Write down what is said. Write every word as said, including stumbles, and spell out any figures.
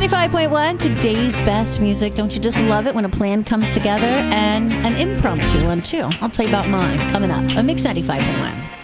ninety-five point one, today's best music. Don't you just love it when a plan comes together? And an impromptu one, too. I'll tell you about mine coming up on Mix ninety-five point one.